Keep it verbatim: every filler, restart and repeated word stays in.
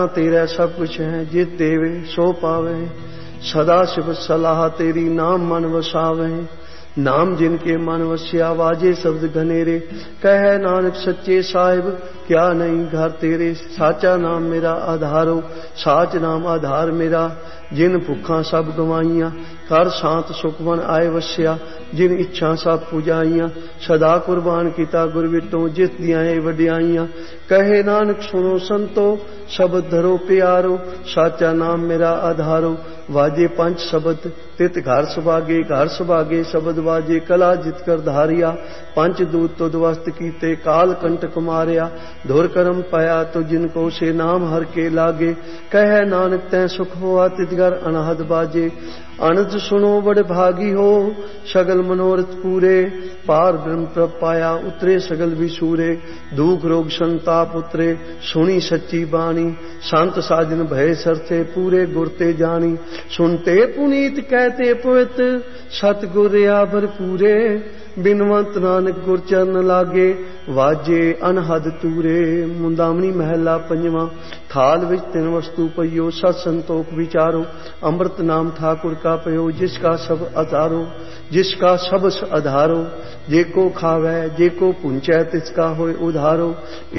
तेरा सब कुछ है, जित देवे सो पावे। सदा शिव सलाह तेरी, नाम मन वसावे। नाम जिनके मन वस्या, वाजे शब्द घनेरे। कह नानक सच्चे साहिब, क्या नहीं घर तेरे। साचा नाम मेरा आधारो, साच नाम आधार मेरा। जिन भुखा सब गवाइया, कर शांत सुखवन आए वस्या। जिन इच्छा सब पुजाइया, सदा कुर्बान किता गुर विटों। जिस दियां वड्याइया, कहे नानक सुनो संतो। शब्द धरो प्यारो, साचा नाम मेरा आधारो। वाजे पंच शब्द तित घर सुभागे, घर सुभागे शब्द वाजे। कला जित कर धारिया, पंच दूत तो दुवस्त कीते। काल कंटक मारिया, धुर करम पाया तो जिनको से नाम हर के लागे। कह नानक तै सुख होआ, तित घर अनहद बाजे। अनंत सुनो बड़ भागी हो, सगल मनोरथ पूरे। पार ब्रह्म प्रभ पाया, उतरे सगल विसूरे। दुख रोग संताप उतरे, सुनी सच्ची बाणी। संत साजन भय सरथे, पूरे गुरते जानी। सुनते पुनीत कहते पवित, सतगुर या भरपूरे। बिनवंत नानक गुर चरण लागे, वाजे अनहद तूरे। मुंदावनी महला पंजवा। थाल विच तीन वस्तु पइयो, सत संतोख विचारो। अमृत नाम ठाकुर का पयो, जिसका सब आधारो। जिसका सब आधारो, जेको खावै जेको पुंचै, तिसका होय उधारो।